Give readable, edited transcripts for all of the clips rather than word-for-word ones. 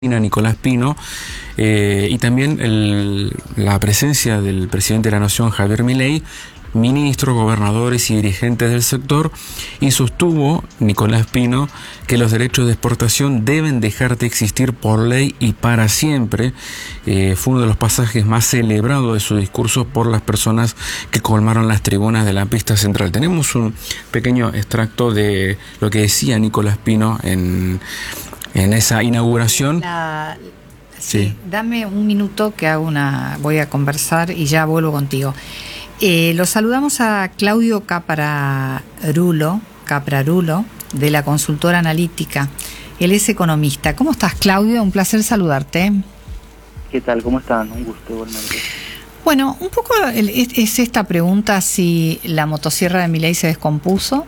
Nicolás Pino, y también la presencia del presidente de la Nación, Javier Milei, ministros, gobernadores y dirigentes del sector, y sostuvo Nicolás Pino que los derechos de exportación deben dejar de existir por ley y para siempre. Fue uno de los pasajes más celebrados de su discurso por las personas que colmaron las tribunas de la pista central. Tenemos un pequeño extracto de lo que decía Nicolás Pino en esa inauguración. Sí, dame un minuto que voy a conversar y ya vuelvo contigo. Lo saludamos a Claudio Caprarulo, de la consultora analítica. Él es economista. ¿Cómo estás, Claudio? Un placer saludarte. ¿Qué tal? ¿Cómo están? Un gusto, igualmente. Bueno, un poco es esta pregunta: si la motosierra de Milei se descompuso,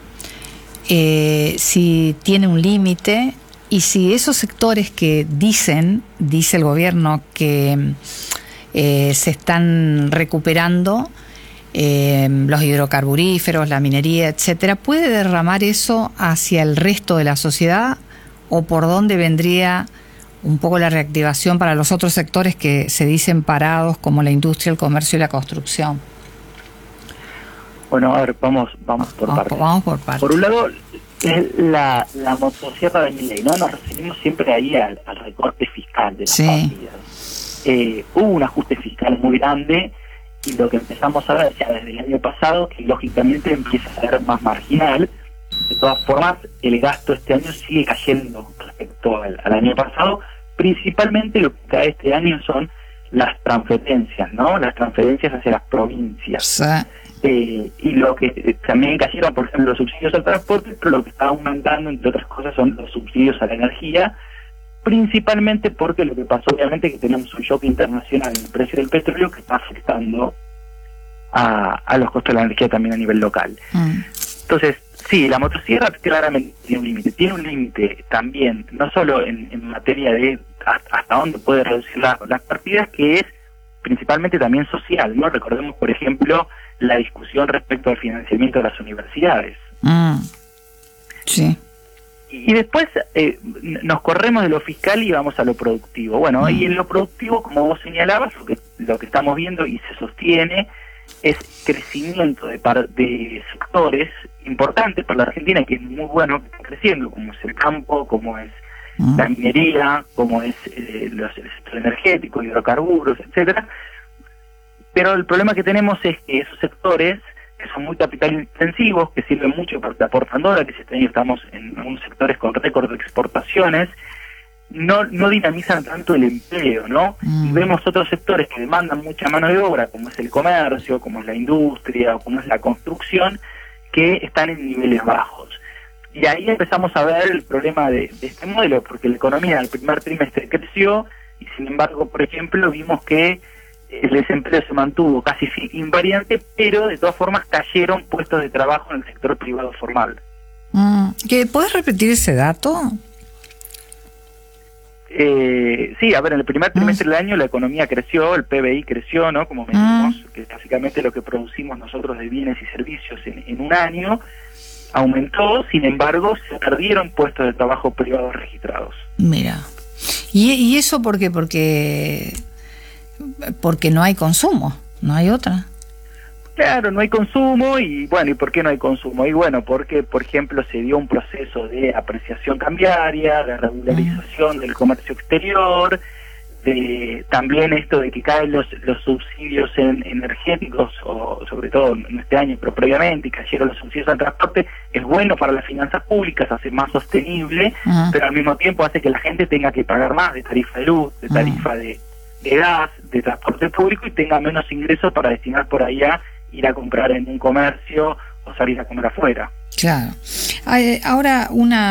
si tiene un límite, y si esos sectores que dice el gobierno que se están recuperando, los hidrocarburíferos, la minería, etcétera, ¿puede derramar eso hacia el resto de la sociedad? ¿O por dónde vendría un poco la reactivación para los otros sectores que se dicen parados, como la industria, el comercio y la construcción? Bueno, a ver, vamos por partes. Vamos por partes. Por un lado, la motosierra de Milei, ¿no? Nos referimos siempre ahí al recorte fiscal de las partidas. Hubo un ajuste fiscal muy grande, y lo que empezamos a ver ya desde el año pasado, que lógicamente empieza a ser más marginal. De todas formas, el gasto este año sigue cayendo respecto al año pasado. Principalmente lo que cae este año son las transferencias, ¿no? Las transferencias hacia las provincias. Sí. Y lo que también cayeron, por ejemplo, los subsidios al transporte, pero lo que está aumentando, entre otras cosas, son los subsidios a la energía, principalmente porque lo que pasó, obviamente, que tenemos un shock internacional en el precio del petróleo que está afectando a los costos de la energía también a nivel local. Entonces, sí, la motosierra claramente tiene un límite. Tiene un límite también, no solo en materia de hasta dónde puede reducir las partidas, que es principalmente también social, ¿no? Recordemos, por ejemplo, la discusión respecto al financiamiento de las universidades. Sí. Y después nos corremos de lo fiscal y vamos a lo productivo. Bueno, y en lo productivo, como vos señalabas, lo que estamos viendo y se sostiene es crecimiento de sectores importantes para la Argentina, que es muy bueno que están creciendo, como es el campo, como es la minería, como es el sector energético, hidrocarburos, etcétera. Pero el problema que tenemos es que esos sectores, que son muy capital intensivos, que sirven mucho para aportar dólares, que este año estamos en unos sectores con récord de exportaciones, no dinamizan tanto el empleo, ¿no? Y vemos otros sectores que demandan mucha mano de obra, como es el comercio, como es la industria, o como es la construcción, que están en niveles bajos. Y ahí empezamos a ver el problema de este modelo, porque la economía en el primer trimestre creció, y sin embargo, por ejemplo, vimos que el desempleo se mantuvo casi invariante, pero de todas formas cayeron puestos de trabajo en el sector privado formal. ¿Puedes repetir ese dato? Sí, a ver, en el primer trimestre del año la economía creció, el PBI creció, ¿no? Como medimos, que es básicamente lo que producimos nosotros de bienes y servicios en un año, aumentó, sin embargo, se perdieron puestos de trabajo privados registrados. Mira, ¿y eso por qué? Porque no hay consumo, no hay otra. Claro, no hay consumo. Y bueno, ¿y por qué no hay consumo? Y bueno, porque, por ejemplo, se dio un proceso de apreciación cambiaria, de regularización del comercio exterior, de también esto de que caen los subsidios energéticos, o sobre todo en este año, pero previamente, cayeron los subsidios al transporte. Es bueno para las finanzas públicas, hace más sostenible, pero al mismo tiempo hace que la gente tenga que pagar más de tarifa de luz, de tarifa de gas, de transporte público, y tenga menos ingresos para destinar por ahí a ir a comprar en un comercio o salir a comer afuera. Claro. Ahora,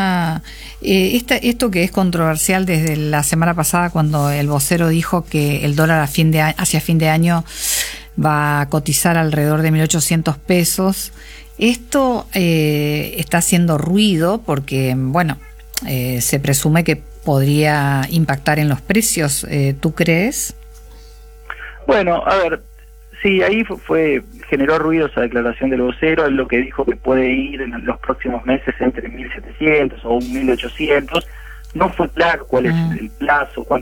esto que es controversial desde la semana pasada, cuando el vocero dijo que el dólar hacia fin de año va a cotizar alrededor de 1.800 pesos, esto está haciendo ruido porque, bueno, se presume que podría impactar en los precios. ¿Tú crees? Bueno, a ver, sí, ahí generó ruido esa declaración del vocero. Él lo que dijo que puede ir en los próximos meses entre 1.700 o 1.800, no fue claro cuál es el plazo,